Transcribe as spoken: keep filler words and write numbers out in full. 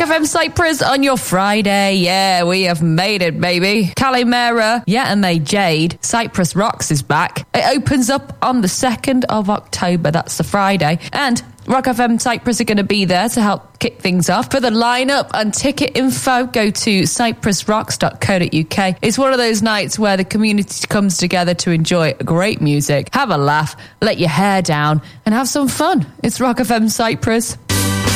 Rock F M Cyprus on your Friday. Yeah, we have made it, baby. Calimera, yeah, and they Jade. Cyprus Rocks is back. It opens up on the second of October. That's the Friday. And Rock F M Cyprus are going to be there to help kick things off. For the lineup and ticket info, go to cyprus rocks dot co dot uk. It's one of those nights where the community comes together to enjoy great music, have a laugh, let your hair down, and have some fun. It's Rock F M Cyprus.